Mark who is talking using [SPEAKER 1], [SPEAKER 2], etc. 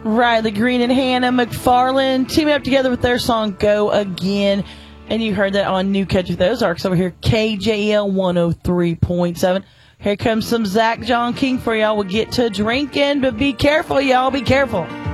[SPEAKER 1] Riley Green and Hannah McFarland teaming up together with their song Go Again. And you heard that on New Country with the Ozarks over here, KJL 103.7. Here comes some Zach John King for y'all. We'll get to drinking, but be careful, y'all. Be careful.